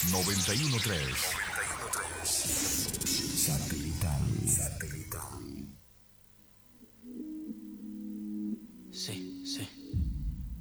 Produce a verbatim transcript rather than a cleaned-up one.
noventa y uno punto tres. Satelital. Satelital. Sí, sí.